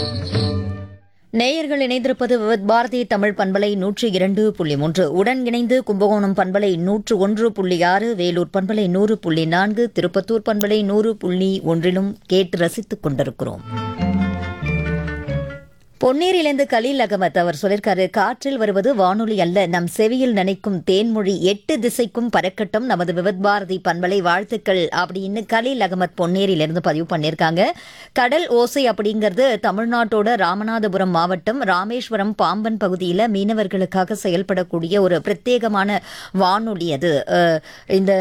நேயர்கள் இணைந்திருப்பது விவித் பாரதி தமிழ் பண்பலை 102.3 உடன் இணைந்து கும்பகோணம் பண்பலை 101.6 வேலூர் பண்பலை 100.4 திருப்பத்தூர் பண்பலை 100.1 கேட்டு ரசித்துக் கொண்டிருக்கிறோம். பொன்னேரிலிருந்து கலீல் அகமத் அவர் சொல்லியிருக்காரு, காற்றில் வருவது வானொலி அல்ல, நம் செவியில் நினைக்கும் தேன்மொழி 8 திசைக்கும் பறக்கட்டும் நமது விவித் பாரதி பண்பலை வாழ்த்துக்கள் அப்படின்னு கலீல் அகமத் பொன்னேரியிலிருந்து பதிவு பண்ணியிருக்காங்க. கடல் ஓசை அப்படிங்கிறது தமிழ்நாட்டோட ராமநாதபுரம் மாவட்டம் ராமேஸ்வரம் பாம்பன் பகுதியில் மீனவர்களுக்காக செயல்படக்கூடிய ஒரு பிரத்யேகமான வானொலி அது. இந்த